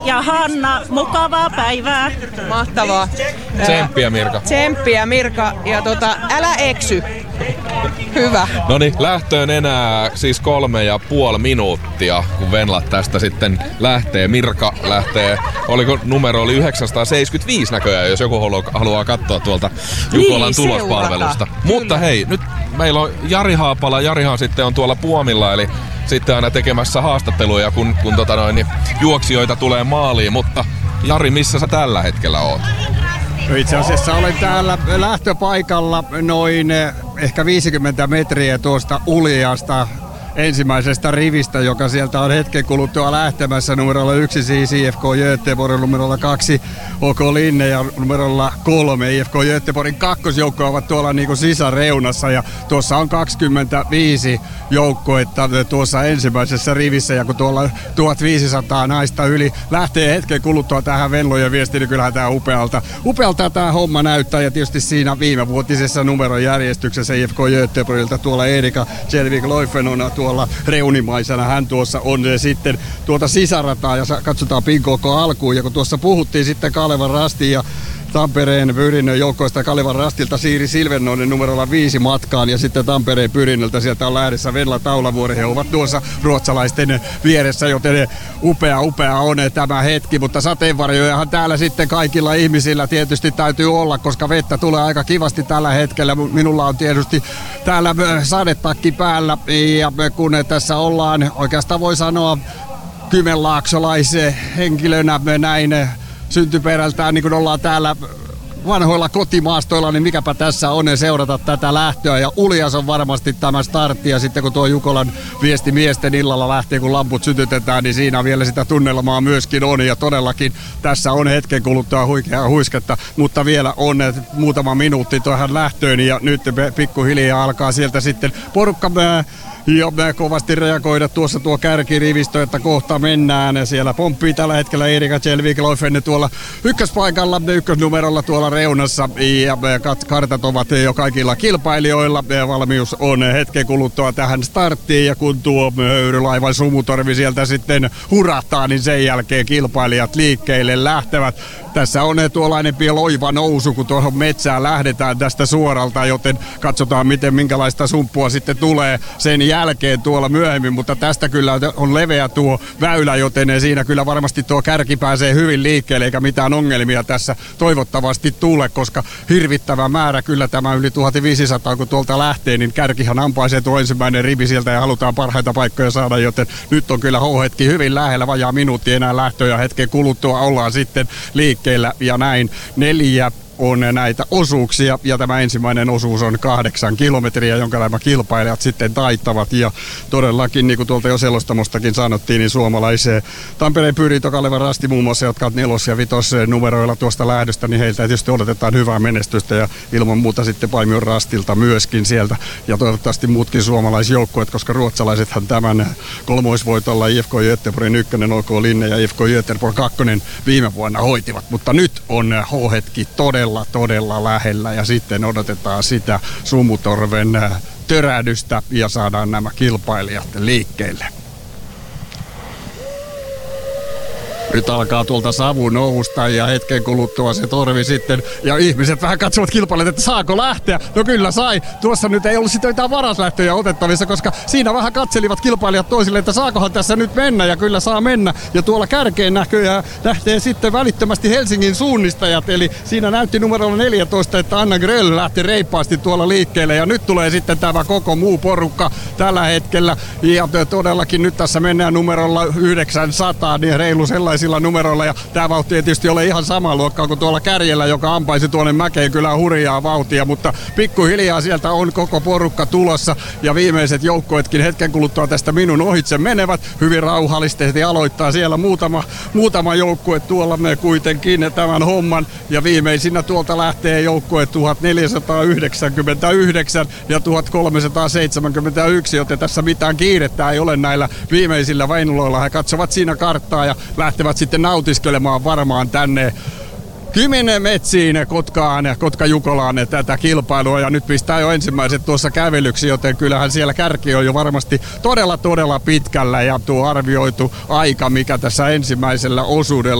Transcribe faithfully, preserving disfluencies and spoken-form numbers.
Ja Hanna, mukavaa päivää. Mahtavaa. Tsemppiä Mirka. Tsemppiä Mirka ja tota, älä eksy. Hyvä. No niin, lähtöön enää siis kolme ja puoli minuuttia, kun Venla tästä sitten lähtee. Mirka lähtee, oliko numero oli yhdeksänsataaseitsemänkymmentäviisi näköjään, jos joku haluaa, haluaa katsoa tuolta Jukolan niin, tulospalvelusta. seurata. Mutta Kyllä. hei, nyt meillä on Jari Haapala. Jarihan sitten on tuolla Puomilla, eli sitten aina tekemässä haastatteluja, kun, kun tota noin, niin juoksijoita tulee maaliin. Mutta Jari, missä sä tällä hetkellä oot? Itse asiassa olen täällä lähtöpaikalla noin ehkä viisikymmentä metriä tuosta Uljasta ensimmäisestä rivistä, joka sieltä on hetken kuluttua lähtemässä. Numerolla yksi siis I F K Göteborg, numerolla kaksi O K Linne ja numerolla kolme I F K Göteborgin kakkosjoukkoja ovat tuolla niin kuin sisäreunassa ja tuossa on kaksikymmentäviisi joukkoetta tuossa ensimmäisessä rivissä ja kun tuolla tuhatviisisataa naista yli lähtee hetken kuluttua tähän Venlojen viestiin, niin kyllähän tämä upealta, upealta tämä homma näyttää ja tietysti siinä viimevuotisessa numerojärjestyksessä I F K Göteborgilta tuolla Erika Kjellvik Loifen on tuolla reunimaisena. Hän tuossa on sitten tuota sisärataa ja katsotaan Pinkoko alkuun. Ja kun tuossa puhuttiin sitten Kalevan Rastin ja Tampereen Pyrinnön joukkoista Kalevan Rastilta Siiri Silvennoinen numerolla viisi matkaan ja sitten Tampereen Pyrinnöltä sieltä on lähdössä Venla Taulavuori. He ovat tuossa ruotsalaisten vieressä, joten upea, upea on tämä hetki, mutta sateenvarjojahan täällä sitten kaikilla ihmisillä tietysti täytyy olla, koska vettä tulee aika kivasti tällä hetkellä. Minulla on tietysti täällä sadetakki päällä ja kun tässä ollaan oikeastaan voi sanoa kymenlaaksolaisen henkilönä näin syntyperältään, niin kun ollaan täällä vanhoilla kotimaastoilla, niin mikäpä tässä on seurata tätä lähtöä. Ja Uljas on varmasti tämä startti ja sitten kun tuo Jukolan viesti miesten illalla lähtee, kun lamput sytytetään, niin siinä vielä sitä tunnelmaa myöskin on. Ja todellakin tässä on hetken kuluttua huikeaa huisketta, mutta vielä on muutama minuutti tuohon lähtöön ja nyt pikkuhiljaa alkaa sieltä sitten porukka ja kovasti reagoida tuossa tuo kärkirivistö, että kohta mennään. Siellä pomppii tällä hetkellä Erika Kjellvik Loifen tuolla ykköspaikalla, ykkösnumerolla tuolla reunassa. Ja kartat ovat jo kaikilla kilpailijoilla. Valmius on hetken kuluttua tähän starttiin. Ja kun tuo höyrylaivan sumutorvi sieltä sitten hurahtaa, niin sen jälkeen kilpailijat liikkeelle lähtevät. Tässä on tuollainen loiva nousu, kun tuohon metsään lähdetään tästä suoralta, joten katsotaan miten minkälaista sumppua sitten tulee sen jälkeen tuolla myöhemmin, mutta tästä kyllä on leveä tuo väylä, joten siinä kyllä varmasti tuo kärki pääsee hyvin liikkeelle, eikä mitään ongelmia tässä toivottavasti tule, koska hirvittävä määrä kyllä tämä yli tuhatviisisataa, kun tuolta lähtee, niin kärkihan ampaisee tuo ensimmäinen rivi sieltä ja halutaan parhaita paikkoja saada, joten nyt on kyllä H-hetki hyvin lähellä, vajaa minuutti enää lähtö ja hetken kuluttua ollaan sitten liikkeellä ja näin neljä on näitä osuuksia ja tämä ensimmäinen osuus on kahdeksan kilometriä, jonka nämä kilpailijat sitten taittavat ja todellakin, niin kuin tuolta jo selostamostakin sanottiin, niin suomalaiseen Tampereen Pyrintö, Kalevan Rasti muun muassa, jotka ovat nelos- ja vitos numeroilla tuosta lähdöstä, niin heiltä tietysti odotetaan hyvää menestystä ja ilman muuta sitten Paimion Rastilta myöskin sieltä ja toivottavasti muutkin suomalaisjoukkueet, koska ruotsalaisethan tämän kolmoisvoitolla I F K Göteborgin ykkönen, O K Linne ja I F K Göteborg kakkonen viime vuonna hoitivat, mutta nyt on H-hetki todella todella lähellä ja sitten odotetaan sitä sumutorven törähdystä ja saadaan nämä kilpailijat liikkeelle. Nyt alkaa tuolta savu nousta ja hetken kuluttua se torvi sitten. Ja ihmiset vähän katsovat kilpailijat, että saako lähteä. No kyllä sai. Tuossa nyt ei ollut sitten mitään varaslähtöjä otettavissa, koska siinä vähän katselivat kilpailijat toisille, että saakohan tässä nyt mennä. Ja kyllä saa mennä. Ja tuolla kärkeen näköjään lähtee sitten välittömästi Helsingin suunnistajat. Eli siinä näytti numerolla neljätoista, että Anna Gröll lähti reippaasti tuolla liikkeelle. Ja nyt tulee sitten tämä koko muu porukka tällä hetkellä. Ja todellakin nyt tässä mennään numerolla yhdeksänsataa, niin reilu sellaisen numeroilla ja tämä vauhti ei tietysti ole ihan sama luokkaa kuin tuolla kärjellä, joka ampaisi tuonne mäkeen kyllä hurjaa vauhtia, mutta pikkuhiljaa sieltä on koko porukka tulossa ja viimeiset joukkoetkin hetken kuluttua tästä minun ohitse menevät. Hyvin rauhallisesti aloittaa siellä muutama, muutama joukkue tuolla me kuitenkin tämän homman ja viimeisinä tuolta lähtee joukkue tuhatneljäsataayhdeksänkymmentäyhdeksän ja tuhatkolmesataaseitsemänkymmentäyksi, joten tässä mitään kiirettä ei ole näillä viimeisillä veinuloilla. He katsovat siinä karttaa ja lähtevät sitten nautiskelemaan varmaan tänne Kymmenen metsiin Kotkaan, Kotka-Jukolaan tätä kilpailua ja nyt pistää jo ensimmäiset tuossa kävelyksi, joten kyllähän siellä kärki on jo varmasti todella todella pitkällä ja tuo arvioitu aika, mikä tässä ensimmäisellä osuudella